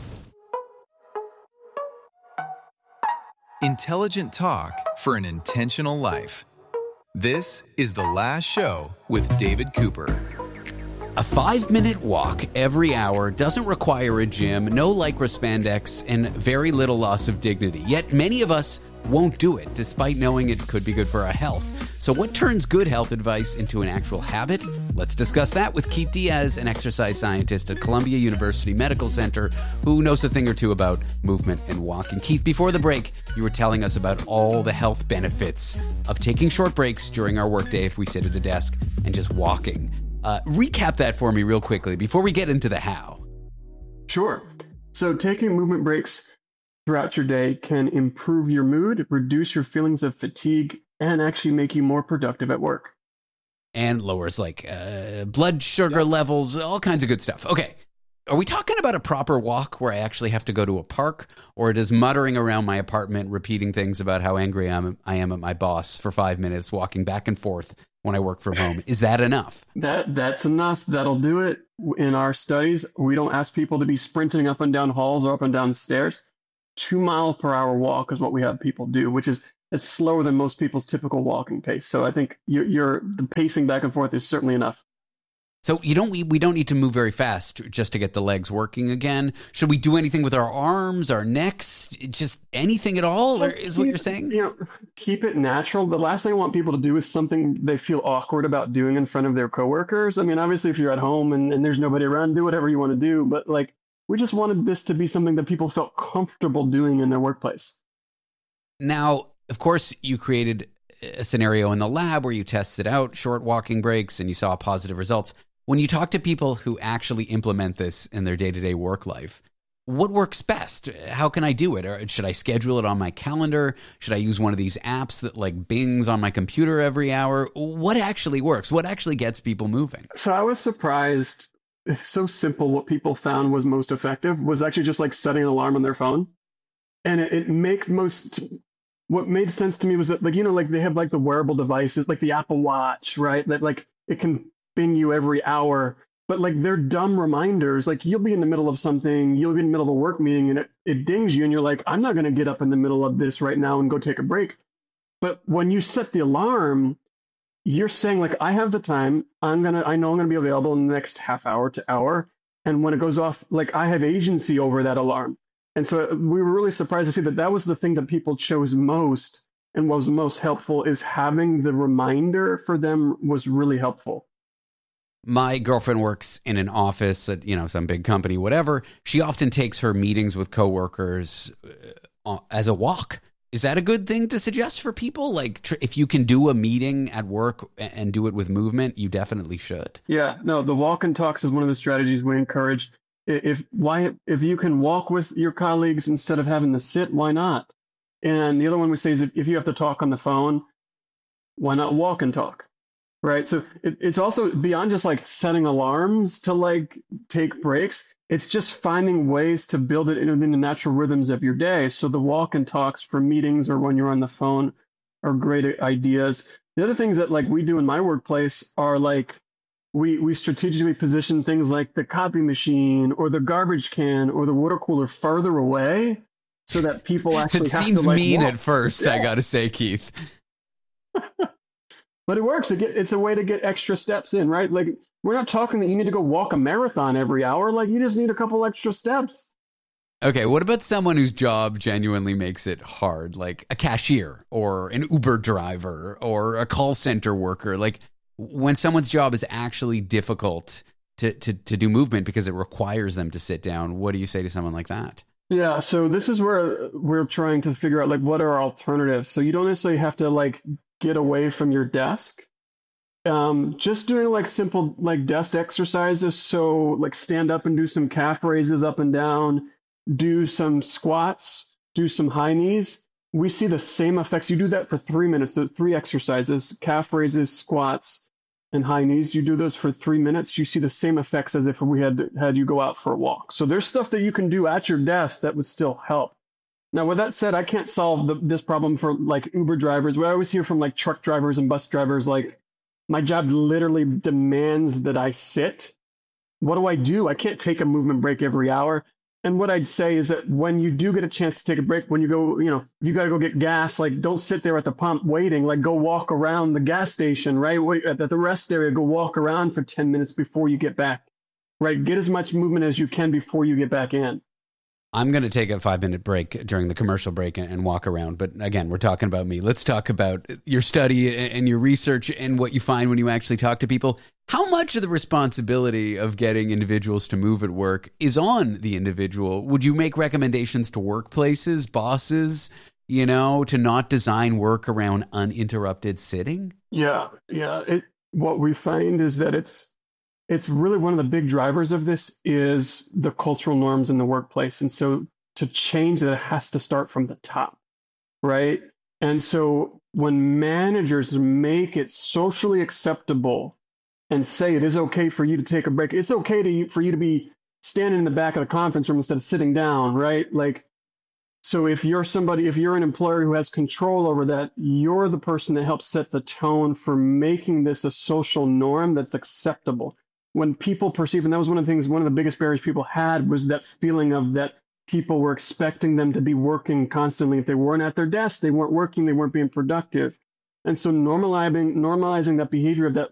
Intelligent talk for an intentional life. This is The Last Show with David Cooper. A five-minute walk every hour doesn't require a gym, no Lycra spandex, and very little loss of dignity. Yet many of us won't do it, despite knowing it could be good for our health. So what turns good health advice into an actual habit? Let's discuss that with Keith Diaz, an exercise scientist at Columbia University Medical Center, who knows a thing or two about movement and walking. Keith, before the break, you were telling us about all the health benefits of taking short breaks during our workday if we sit at a desk and just walking. Uh, recap that for me real quickly before we get into the how. Sure. So taking movement breaks throughout your day can improve your mood, reduce your feelings of fatigue, and actually make you more productive at work. And lowers like uh, blood sugar yep. levels, all kinds of good stuff. Okay. Are we talking about a proper walk where I actually have to go to a park, or does muttering around my apartment, repeating things about how angry I am, I am at my boss for five minutes, walking back and forth when I work from home, is that enough? That That's enough. That'll do it. In our studies, we don't ask people to be sprinting up and down halls or up and down stairs. Two mile per hour walk is what we have people do, which is it's slower than most people's typical walking pace. So I think you're, you're the pacing back and forth is certainly enough. So you don't we, we don't need to move very fast just to get the legs working again. Should we do anything with our arms, our necks, just anything at all, or is keep, what you're saying? You know, keep it natural. The last thing I want people to do is something they feel awkward about doing in front of their coworkers. I mean, obviously, if you're at home and, and there's nobody around, do whatever you want to do. But like, we just wanted this to be something that people felt comfortable doing in their workplace. Now, of course, you created a scenario in the lab where you tested out short walking breaks and you saw positive results. When you talk to people who actually implement this in their day-to-day work life, what works best? How can I do it? Or should I schedule it on my calendar? Should I use one of these apps that like bings on my computer every hour? What actually works? What actually gets people moving? So I was surprised. It's so simple. What people found was most effective was actually just like setting an alarm on their phone. And it, it makes most... What made sense to me was that, like, you know, like they have like the wearable devices, like the Apple Watch, right? That like it can bing you every hour, but like they're dumb reminders. Like you'll be in the middle of something, you'll be in the middle of a work meeting and it, it dings you and you're like, I'm not going to get up in the middle of this right now and go take a break. But when you set the alarm, you're saying like, I have the time, I'm going to, I know I'm going to be available in the next half hour to hour. And when it goes off, like I have agency over that alarm. And so we were really surprised to see that that was the thing that people chose most and what was most helpful is having the reminder for them was really helpful. My girlfriend works in an office at, you know, some big company, whatever. She often takes her meetings with coworkers uh, as a walk. Is that a good thing to suggest for people? Like tr- if you can do a meeting at work and do it with movement, you definitely should. Yeah, no, the walk and talks is one of the strategies we encourage. If why if you can walk with your colleagues instead of having to sit, why not? And the other one we say is if, if you have to talk on the phone, why not walk and talk? Right. So it, it's also beyond just like setting alarms to like take breaks. It's just finding ways to build it into the natural rhythms of your day. So the walk and talks for meetings or when you're on the phone are great ideas. The other things that like we do in my workplace are like we we strategically position things like the copy machine or the garbage can or the water cooler farther away so that people actually it have seems to like mean walk. at first, yeah. I got to say, Keith. But it works. It get, it's a way to get extra steps in, right? Like, we're not talking that you need to go walk a marathon every hour. Like, you just need a couple extra steps. Okay, what about someone whose job genuinely makes it hard, like a cashier or an Uber driver or a call center worker? Like, when someone's job is actually difficult to, to, to do movement because it requires them to sit down, what do you say to someone like that? Yeah, so this is where we're trying to figure out, like, what are our alternatives? So you don't necessarily have to, like, get away from your desk. Um, just doing like simple like desk exercises. So like stand up and do some calf raises up and down, do some squats, do some high knees. We see the same effects. You do that for three minutes, those three exercises, calf raises, squats, and high knees. You do those for three minutes. You see the same effects as if we had had you go out for a walk. So there's stuff that you can do at your desk that would still help. Now, with that said, I can't solve the, this problem for like Uber drivers. We always hear from like truck drivers and bus drivers, like, my job literally demands that I sit. What do I do? I can't take a movement break every hour. And what I'd say is that when you do get a chance to take a break, when you go, you know, if you got to go get gas, like don't sit there at the pump waiting, like go walk around the gas station, right? Wait, at the rest area, go walk around for ten minutes before you get back, right? Get as much movement as you can before you get back in. I'm going to take a five minute break during the commercial break and, and walk around. But again, we're talking about me. Let's talk about your study and your research and what you find when you actually talk to people. How much of the responsibility of getting individuals to move at work is on the individual? Would you make recommendations to workplaces, bosses, you know, to not design work around uninterrupted sitting? Yeah, yeah. It, what we find is that it's, It's really one of the big drivers of this is the cultural norms in the workplace. And so to change that, it has to start from the top, right? And so when managers make it socially acceptable and say it is okay for you to take a break, it's okay to for you to be standing in the back of the conference room instead of sitting down, right? Like, so if you're somebody, if you're an employer who has control over that, you're the person that helps set the tone for making this a social norm that's acceptable. When people perceive, and that was one of the things, one of the biggest barriers people had was that feeling of that people were expecting them to be working constantly. If they weren't at their desk, they weren't working, they weren't being productive. And so normalizing, normalizing that behavior of that